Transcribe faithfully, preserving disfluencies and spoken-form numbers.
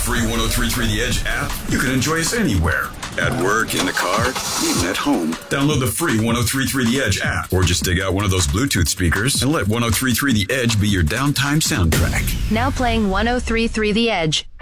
free one oh three point three The Edge app, you can enjoy us anywhere. At work, in the car, even at home. Download the free one oh three point three The Edge app, or just dig out one of those Bluetooth speakers and let one oh three point three The Edge be your downtime soundtrack. Now playing one oh three point three The Edge.